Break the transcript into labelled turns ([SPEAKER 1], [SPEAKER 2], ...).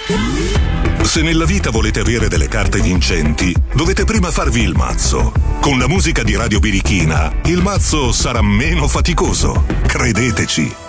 [SPEAKER 1] Se nella vita volete avere delle carte vincenti, dovete prima farvi il mazzo. Con la musica di Radio Birichina, il mazzo sarà meno faticoso. Credeteci.